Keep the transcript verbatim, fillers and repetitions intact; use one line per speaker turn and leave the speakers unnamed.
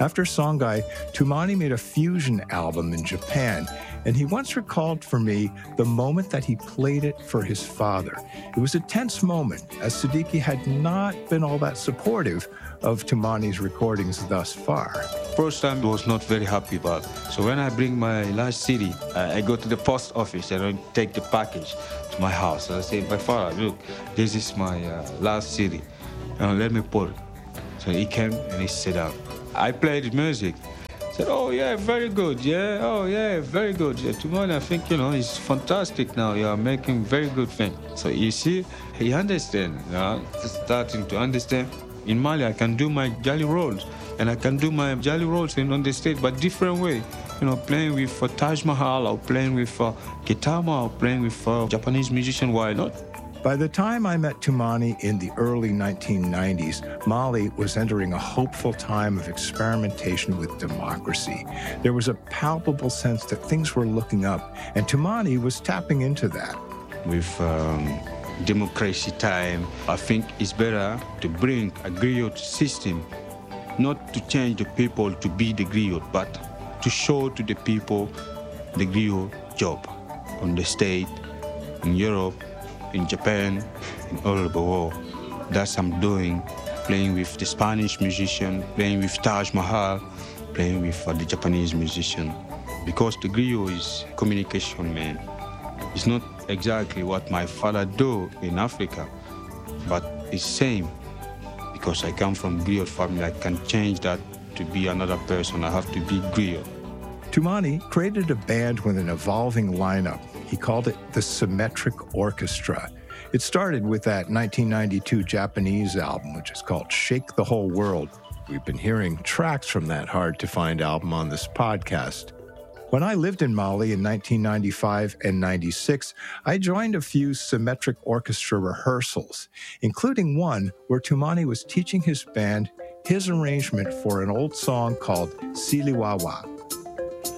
After Songhai, Toumani made a fusion album in Japan, and he once recalled for me the moment that he played it for his father. It was a tense moment, as Siddiqui had not been all that supportive of Toumani's recordings thus far.
First time I was not very happy about it. So when I bring my last C D, I go to the post office and I take the package to my house. And I say, my father, look, this is my uh, last C D. Uh, let me put it. So he came and he sat down. I played music. I said, oh yeah, very good, yeah, oh yeah, very good. Yeah, Toumani, I think, you know, it's fantastic now. You are making very good things. So you see, he understands, you know, starting to understand. In Mali, I can do my jolly rolls, and I can do my jolly rolls in, on the stage, but different way. You know, playing with uh, Taj Mahal, or playing with uh, Kitama, or playing with uh, Japanese musician, why not?
By the time I met Toumani in the early nineteen nineties, Mali was entering a hopeful time of experimentation with democracy. There was a palpable sense that things were looking up, and Toumani was tapping into that.
With um, democracy time, I think it's better to bring a griot system, not to change the people to be the griot, but to show to the people the griot job on the state, in Europe, in Japan, in all over the world. That's what I'm doing, playing with the Spanish musician, playing with Taj Mahal, playing with uh, the Japanese musician. Because the griot is communication, man. It's not exactly what my father do in Africa, but it's same. Because I come from griot family, I can change that to be another person. I have to be griot.
Toumani created a band with an evolving lineup. He called it the Symmetric Orchestra. It started with that nineteen ninety-two Japanese album, which is called Shake the Whole World. We've been hearing tracks from that hard-to-find album on this podcast. When I lived in Mali in nineteen ninety-five and ninety-six, I joined a few Symmetric Orchestra rehearsals, including one where Toumani was teaching his band his arrangement for an old song called Siliwawa.